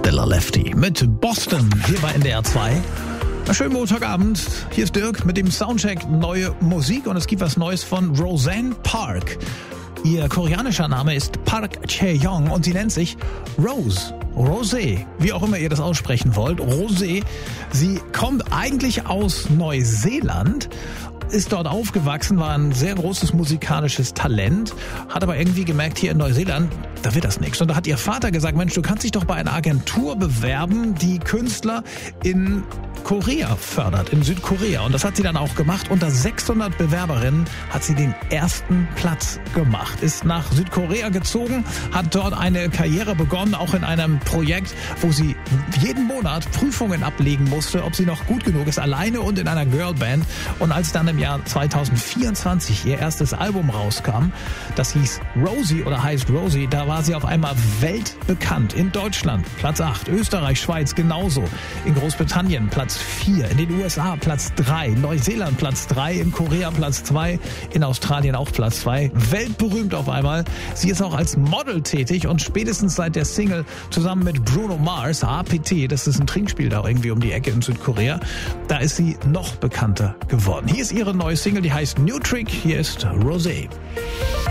Stella Lefty mit Boston hier bei NDR 2. Schönen Montagabend, hier ist Dirk mit dem Soundcheck Neue Musik und es gibt was Neues von Roseanne Park. Ihr koreanischer Name ist Park Chae-young und sie nennt sich Rose. Rosé, wie auch immer ihr das aussprechen wollt. Rosé, sie kommt eigentlich aus Neuseeland, ist dort aufgewachsen, war ein sehr großes musikalisches Talent, hat aber irgendwie gemerkt, hier in Neuseeland, da wird das nichts. Und da hat ihr Vater gesagt, Mensch, du kannst dich doch bei einer Agentur bewerben, die Künstler in Korea fördert, in Südkorea. Und das hat sie dann auch gemacht. Unter 600 Bewerberinnen hat sie den ersten Platz gemacht. Ist nach Südkorea gezogen, hat dort eine Karriere begonnen, auch in einem Projekt, wo sie jeden Monat Prüfungen ablegen musste, ob sie noch gut genug ist, alleine und in einer Girlband. Und als dann im Jahr 2024 ihr erstes Album rauskam, das hieß Rosie oder heißt Rosie, da war sie auf einmal weltbekannt. In Deutschland Platz 8, Österreich, Schweiz genauso, in Großbritannien Platz 4, in den USA Platz 3, Neuseeland Platz 3, in Korea Platz 2, in Australien auch Platz 2. Weltberühmt auf einmal. Sie ist auch als Model tätig und spätestens seit der Single zusammen mit Bruno Mars, APT, das ist ein Trinkspiel da irgendwie um die Ecke in Südkorea, da ist sie noch bekannter geworden. Hier ist ihre neue Single, die heißt New Trick, hier ist Rosé.